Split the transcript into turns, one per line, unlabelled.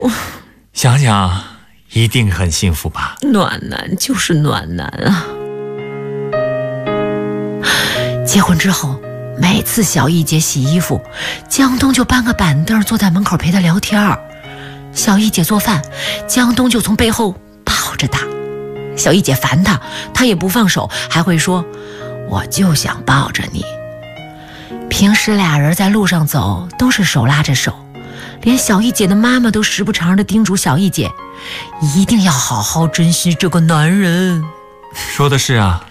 想想一定很幸福吧？
暖男就是暖男啊！结婚之后，每次小艺姐洗衣服，江东就搬个板凳坐在门口陪她聊天。小艺姐做饭，江东就从背后抱着她。小艺姐烦她，她也不放手，还会说：“我就想抱着你。”平时俩人在路上走都是手拉着手，连小艺姐的妈妈都时不常地叮嘱小艺姐，一定要好好珍惜这个男人。
说的是啊，